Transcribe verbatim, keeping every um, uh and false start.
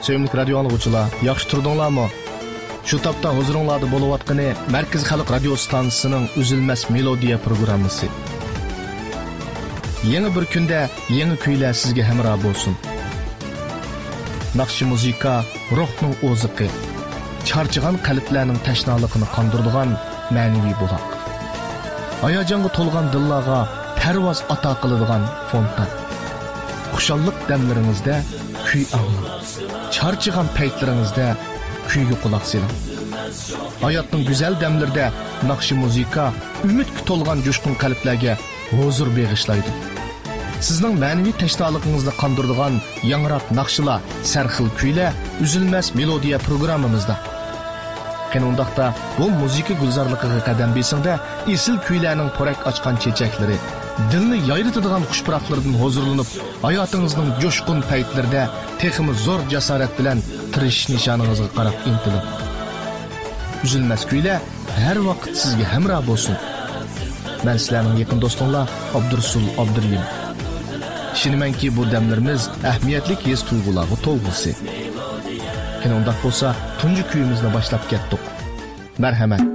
Sevimli radio anlıqçılar, yaxşı turdunlarmı? Şu tapda huzuringlarda bo'layotgani Markaz Xalq radio stansiyasining Uzilmas melodiya programmasi. Yangi bir kunda yangi kuylar sizga hamroh bo'lsin. Naqshi muzika ruhning o'ziqi, charchigan qalblarning tashnaligini qondiradigan ma'naviy buloq. Hayajonga to'lgan dillarga parvoz ato qiladigan fontan. Xushallik damlaringizda kuy anglang. Charchigan paytlaringizda kuyga quloq soling. Hayotning go'zal damlarida naqshi muzika umidga to'lgan jo'shqin qalblarga huzur bag'ishlaydi. Sizning ma'naviy tashnoligingizni qondiradigan yangroq naqshlar, sarxil kuylar Uzilmas melodiya programmamizda. Qanundaqda bu muzika gulzorligiga qadam besingda esil kuylarning porak ochgan chechaklari, dilni yayritadigan xushpuroqlardan huzurlanib, hayotingizning jo'shqin paytlarida texmi zo'r jasorat bilan tirish nishoningizga qarab intiling. Uzilmas kuylar har vaqt sizga hamroh bo'lsin. Men sizlarning yaqin do'stinglar Abdursul Abduriyim. Ishonimanki bu damlarimiz ahamiyatli his tuyg'ularga to'lg'isi. Qanundaq bo'lsa, tunji kuyimizni boshlab ketdik. Marhamat.